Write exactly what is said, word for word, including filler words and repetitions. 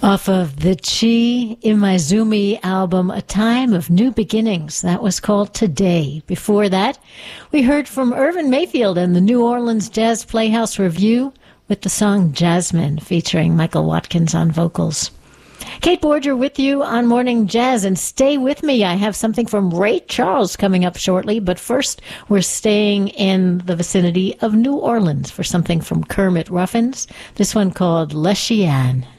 Off of the Chi Imizumi album, A Time of New Beginnings. That was called Today. Before that, we heard from Irvin Mayfield and the New Orleans Jazz Playhouse Review with the song Jasmine, featuring Michael Watkins on vocals. Kate Borger with you on Morning Jazz, and stay with me. I have something from Ray Charles coming up shortly, but first we're staying in the vicinity of New Orleans for something from Kermit Ruffins, this one called Le Chien.